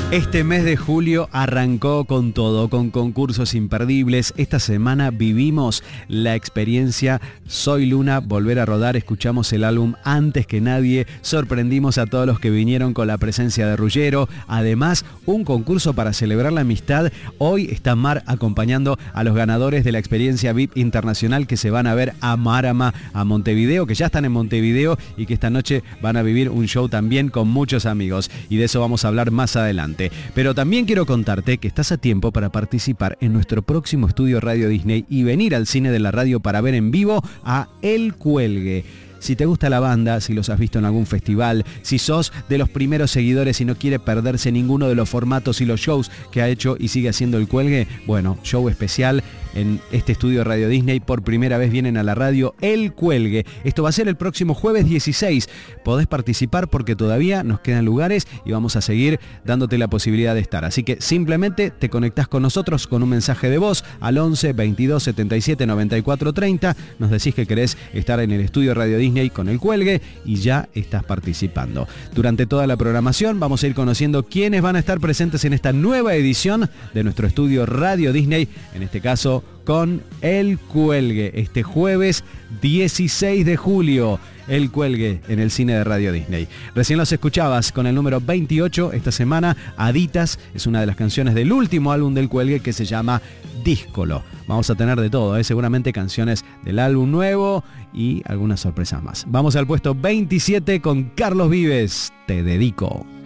Este mes de julio arrancó con todo, con concursos imperdibles. Esta semana vivimos la experiencia Soy Luna, volver a rodar, escuchamos el álbum antes que nadie, sorprendimos a todos los que vinieron con la presencia de Ruggiero. Además, un concurso para celebrar la amistad. Hoy está Mar acompañando a los ganadores de la experiencia VIP internacional que se van a ver a Marama, a Montevideo, que ya están en Montevideo y que esta noche van a vivir un show también con muchos amigos. Y de eso vamos a hablar más adelante. Pero también quiero contarte que estás a tiempo para participar en nuestro próximo estudio Radio Disney y venir al cine de la radio para ver en vivo a El Cuelgue. Si te gusta la banda, si los has visto en algún festival, si sos de los primeros seguidores y no quiere perderse ninguno de los formatos y los shows que ha hecho y sigue haciendo El Cuelgue, bueno, show especial en este estudio Radio Disney. Por primera vez vienen a la radio El Cuelgue. Esto va a ser el próximo jueves 16. Podés participar porque todavía nos quedan lugares y vamos a seguir dándote la posibilidad de estar. Así que simplemente te conectás con nosotros con un mensaje de voz al 11 22 77 94 30. Nos decís que querés estar en el estudio Radio Disney con El Cuelgue y ya estás participando. Durante toda la programación vamos a ir conociendo quiénes van a estar presentes en esta nueva edición de nuestro estudio Radio Disney, en este caso con El Cuelgue, este jueves 16 de julio. El Cuelgue en el cine de Radio Disney. Recién los escuchabas con el número 28 esta semana. Aditas es una de las canciones del último álbum del Cuelgue que se llama Díscolo. Vamos a tener de todo, seguramente canciones del álbum nuevo y algunas sorpresas más. Vamos al puesto 27 con Carlos Vives. Te dedico.